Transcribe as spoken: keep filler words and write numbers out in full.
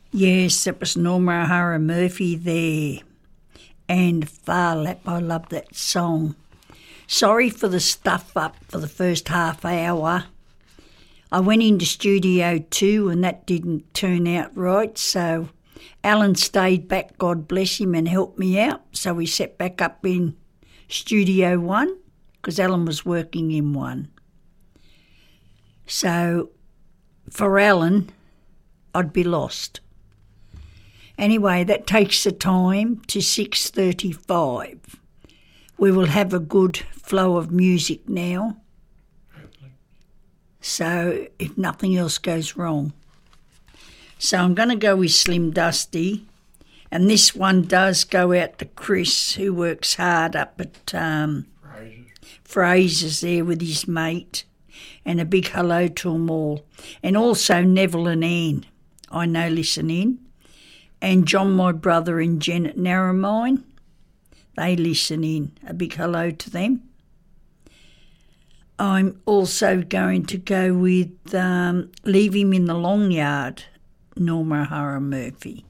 Yes, it was Norma O'Hara Murphy there. And Far Lap, I love that song. Sorry for the stuff up for the first half hour. I went into Studio two and that didn't turn out right, so Alan stayed back, God bless him, and helped me out. So we set back up in Studio one because Alan was working in one. So for Alan, I'd be lost. Anyway, that takes the time to six thirty-five. We will have a good flow of music now. Hopefully. So if nothing else goes wrong. So I'm going to go with Slim Dusty. And this one does go out to Chris, who works hard up at um, Phrases. Fraser's there with his mate. And a big hello to them all. And also Neville and Anne, I know listen in. And John, my brother, and Janet Narromine, they listen in. A big hello to them. I'm also going to go with um, Leave Him in the Long Yard, Norma O'Hara Murphy.